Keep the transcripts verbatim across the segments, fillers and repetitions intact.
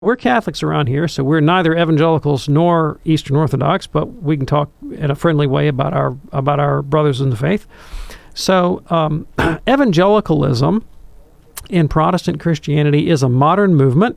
We're Catholics around here, so we're neither evangelicals nor Eastern Orthodox, but we can talk in a friendly way about our about our brothers in the faith. So um, evangelicalism in Protestant Christianity is a modern movement.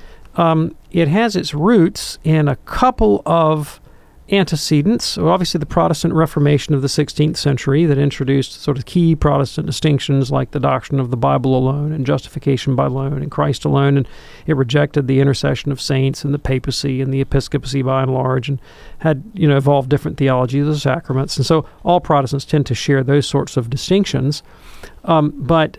Um, it has its roots in a couple of antecedents. So obviously, the Protestant Reformation of the sixteenth century that introduced sort of key Protestant distinctions like the doctrine of the Bible alone and justification by alone and Christ alone, and it rejected the intercession of saints and the papacy and the episcopacy by and large, and had you know evolved different theology of the sacraments. And so all Protestants tend to share those sorts of distinctions. Um, but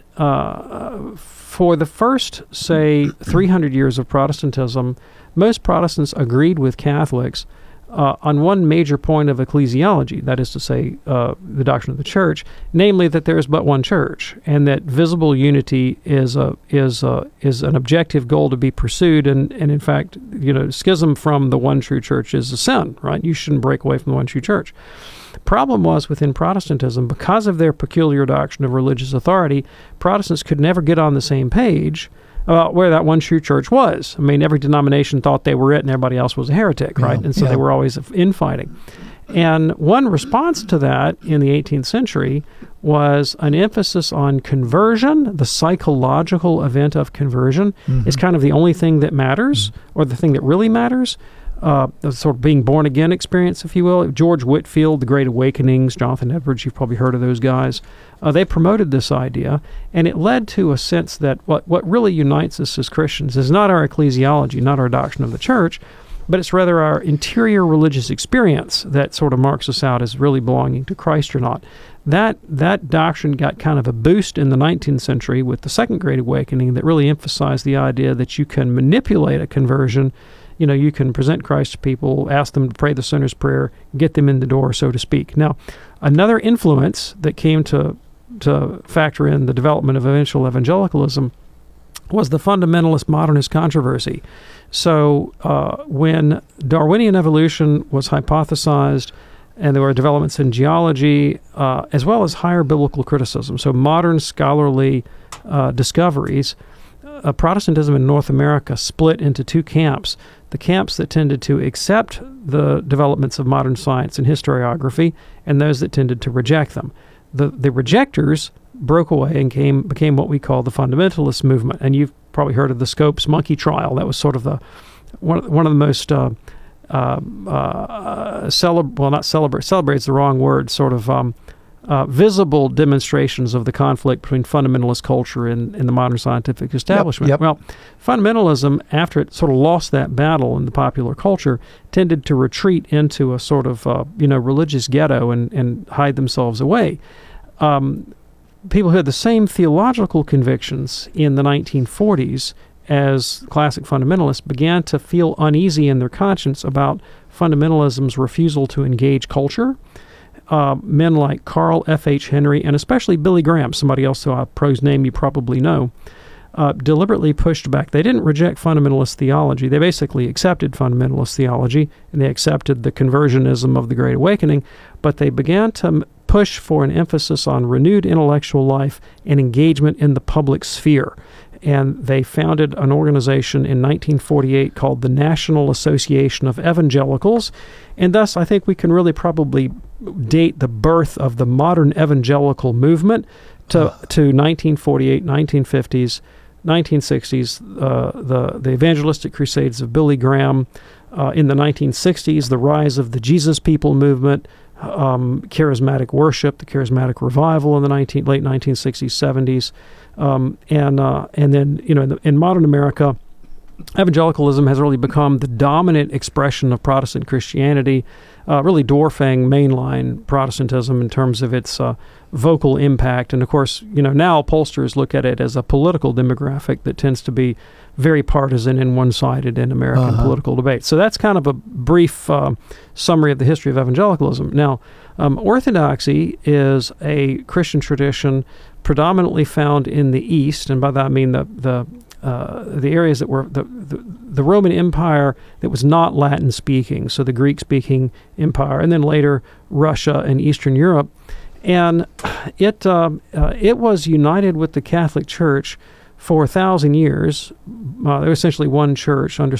uh, for the first, say, three hundred years of Protestantism, most Protestants agreed with Catholics Uh, on one major point of ecclesiology, that is to say, uh, the doctrine of the church, namely that there is but one church, and that visible unity is a is a, is an objective goal to be pursued, and, and in fact, you know, schism from the one true church is a sin, right? You shouldn't break away from the one true church. Problem was within Protestantism, because of their peculiar doctrine of religious authority, Protestants could never get on the same page about where that one true church was. I mean, every denomination thought they were it and everybody else was a heretic, right? Yeah, and so yeah. they were always infighting. And one response to that in the eighteenth century was an emphasis on conversion. The psychological event of conversion Mm-hmm. is kind of the only thing that matters, mm-hmm. or the thing that really matters. Uh, the sort of being born again experience, if you will. George Whitefield, The Great Awakenings, Jonathan Edwards, you've probably heard of those guys. Uh, they promoted this idea, and it led to a sense that what, what really unites us as Christians is not our ecclesiology, not our doctrine of the church, but it's rather our interior religious experience that sort of marks us out as really belonging to Christ or not. That that doctrine got kind of a boost in the nineteenth century with the Second Great Awakening that really emphasized the idea that you can manipulate a conversion. You know, you can present Christ to people, ask them to pray the sinner's prayer, get them in the door, so to speak. Now, another influence that came to to factor in the development of eventual evangelicalism was the fundamentalist modernist controversy. So uh, when Darwinian evolution was hypothesized, and there were developments in geology, uh, as well as higher biblical criticism, so modern scholarly uh, discoveries, uh, Protestantism in North America split into two camps. The camps that tended to accept the developments of modern science and historiography, and those that tended to reject them. The the rejectors broke away and came became what we call the fundamentalist movement. And you've probably heard of the Scopes monkey trial. That was sort of the one of, one of the most uh, uh, uh, celeb well not celebrate celebrate's the wrong word sort of um, uh, visible demonstrations of the conflict between fundamentalist culture and, and the modern scientific establishment. Yep, yep. Well, fundamentalism, after it sort of lost that battle in the popular culture, tended to retreat into a sort of uh, you know religious ghetto and, and hide themselves away. Um, people who had the same theological convictions in the nineteen forties as classic fundamentalists began to feel uneasy in their conscience about fundamentalism's refusal to engage culture. Uh, men like Carl F H Henry and especially Billy Graham, somebody else who I prose name you probably know, uh, deliberately pushed back. They didn't reject fundamentalist theology. They basically accepted fundamentalist theology, and they accepted the conversionism of the Great Awakening, but they began to m- push for an emphasis on renewed intellectual life and engagement in the public sphere. And they founded an organization in nineteen forty-eight called the National Association of Evangelicals. And thus, I think we can really probably date the birth of the modern evangelical movement to, to nineteen forty-eight, nineteen fifties, nineteen sixties, uh, the, the evangelistic crusades of Billy Graham. Uh, in the nineteen sixties, the rise of the Jesus People movement, um, charismatic worship, the charismatic revival in the nineteen, late nineteen sixties, seventies. Um, and uh, and then, you know, in, the, in modern America, evangelicalism has really become the dominant expression of Protestant Christianity, uh, really dwarfing mainline Protestantism in terms of its uh, vocal impact. And of course, you know, now pollsters look at it as a political demographic that tends to be very partisan and one-sided in American uh-huh. political debate. So that's kind of a brief uh, summary of the history of evangelicalism. Now, um, Orthodoxy is a Christian tradition predominantly found in the East, and by that I mean the the uh, the areas that were the, the the Roman Empire that was not Latin speaking, so the Greek speaking empire, and then later Russia and Eastern Europe, and it uh, uh, it was united with the Catholic Church for a thousand years, uh, there was essentially one church under